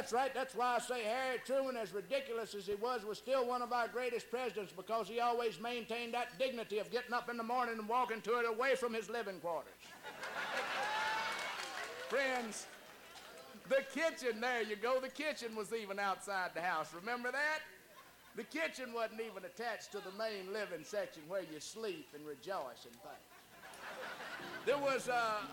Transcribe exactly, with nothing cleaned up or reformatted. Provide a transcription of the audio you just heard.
That's right. That's why I say Harry Truman, as ridiculous as he was, was still one of our greatest presidents because he always maintained that dignity of getting up in the morning and walking to it away from his living quarters. Friends, the kitchen, there you go, the kitchen was even outside the house. Remember that? The kitchen wasn't even attached to the main living section where you sleep and rejoice and things. There was a,